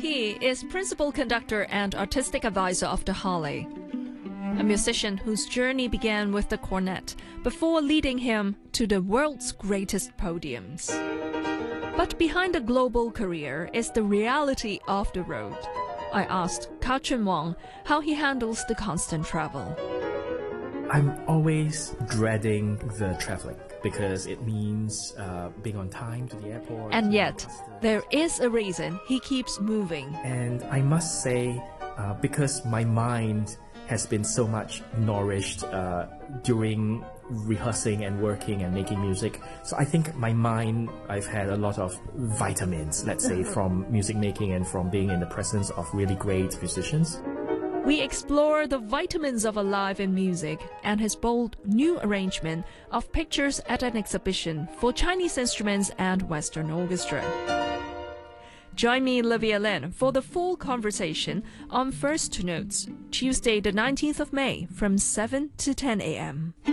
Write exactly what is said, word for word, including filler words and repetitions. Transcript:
He is principal conductor and artistic advisor of the Halle, a musician whose journey began with the cornet before leading him to the world's greatest podiums. But behind the global career is the reality of the road. I asked Ka-chun Wang how he handles the constant travel. I'm always dreading the traveling because it means uh, being on time to the airport. And yet, there is a reason he keeps moving. And I must say, uh, because my mind has been so much nourished uh, during rehearsing and working and making music. So I think my mind, I've had a lot of vitamins, let's say, from music making and from being in the presence of really great musicians. We explore the vitamins of a life in music and his bold new arrangement of pictures at an exhibition for Chinese instruments and Western orchestra. Join me, Livia Lin, for the full conversation on First Notes, Tuesday the nineteenth of May from seven to ten a m